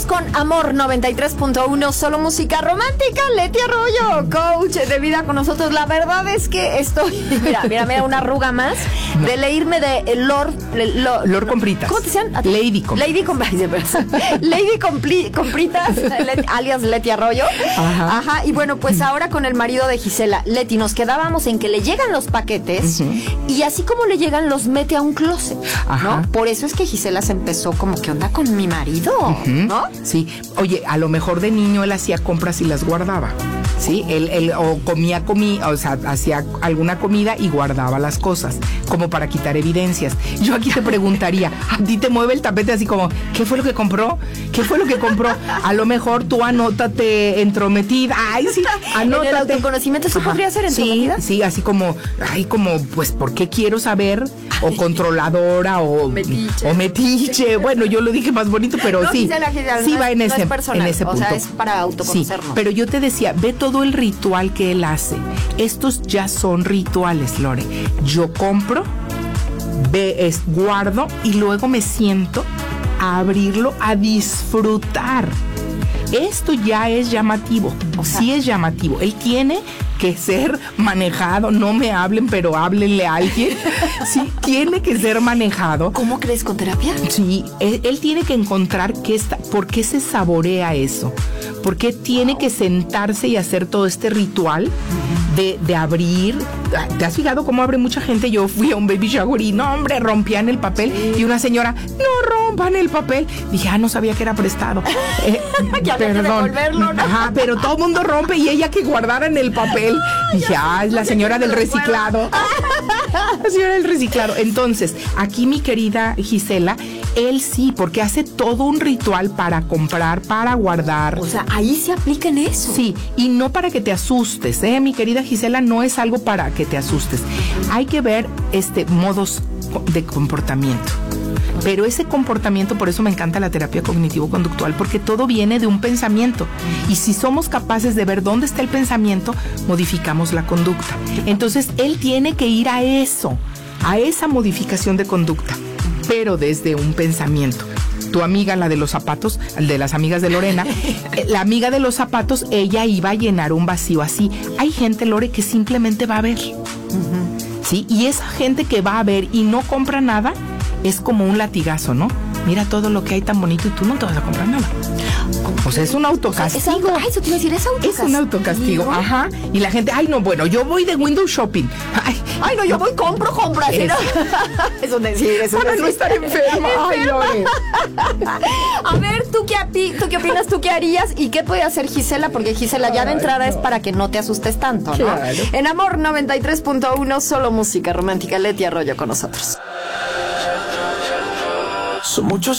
con Amor 93.1, solo música romántica. Leti Arroyo, coach de vida con nosotros. La verdad es que estoy, mira, una arruga más de leírme de Lord Compritas. ¿Cómo te decían? Lady Compritas, alias Leti Arroyo. Ajá. Y bueno, pues ahora con el marido de Gisela, Leti, nos quedábamos en que le llegan los paquetes y así como le llegan, los mete a un closet, ¿no? Por eso es que Gisela se empezó como, ¿qué onda con mi marido? ¿No? Sí. Oye, a lo mejor de niño él hacía compras y las guardaba. Sí, él o o sea, hacía alguna comida y guardaba las cosas, como para quitar evidencias. Yo aquí te preguntaría, ¿a ti te mueve el tapete así como, ¿qué fue lo que compró? ¿Qué fue lo que compró? A lo mejor tú anótate entrometida. Ay, sí, anótate. ¿En el autoconocimiento eso podría ser entrometida? Sí, así como, pues, ¿por qué quiero saber? O controladora, o metiche. Bueno, yo lo dije más bonito, pero no, sí. Sí va en ese punto. O sea, es para autoconocernos. Sí, pero yo te decía, ve todo el ritual que él hace. Estos ya son rituales, Lore. Yo compro, guardo y luego me siento a abrirlo, a disfrutar. Esto ya es llamativo. Sí es llamativo. Él tiene que ser manejado. No me hablen, pero háblenle a alguien. Sí, tiene que ser manejado. ¿Cómo crees? ¿Con terapia? Sí, él tiene que encontrar por qué se saborea eso. ¿Por qué tiene que sentarse y hacer todo este ritual de abrir? ¿Te has fijado cómo abre mucha gente? Yo fui a un baby shower y no, hombre, rompían el papel. Sí. Y una señora, no rompan el papel. Dije, no sabía que era prestado. Perdón. ¿No? Ajá, pero todo el mundo rompe y ella que guardara en el papel. Dije, es la señora del reciclado. La señora del reciclado. Entonces, aquí mi querida Gisela, él sí, porque hace todo un ritual para comprar, para guardar. O sea, ahí se aplica en eso. Sí, y no para que te asustes, mi querida Gisela, no es algo para que te asustes. Hay que ver modos de comportamiento. Pero ese comportamiento, por eso me encanta la terapia cognitivo-conductual, porque todo viene de un pensamiento. Y si somos capaces de ver dónde está el pensamiento, modificamos la conducta. Entonces, él tiene que ir a eso, a esa modificación de conducta, pero desde un pensamiento. Tu amiga, la de los zapatos, de las amigas de Lorena, la amiga de los zapatos, ella iba a llenar un vacío así. Hay gente, Lore, que simplemente va a ver. ¿Sí? Y esa gente que va a ver y no compra nada, es como un latigazo, ¿no? Mira todo lo que hay tan bonito y tú no te vas a comprar nada. O sea, es un autocastigo. Eso te iba a decir, es autocastigo. Es un autocastigo, ajá. Y la gente, no, bueno, yo voy de window shopping. No, yo voy, compro. Eso para no estar enferma. Ay, Lore. A ver, ¿tú qué opinas? ¿Tú qué harías? ¿Y qué puede hacer Gisela? Porque Gisela ya de entrada es para que no te asustes tanto, ¿no? Claro. En Amor 93.1, solo música romántica. Leti Arroyo con nosotros. Son muchos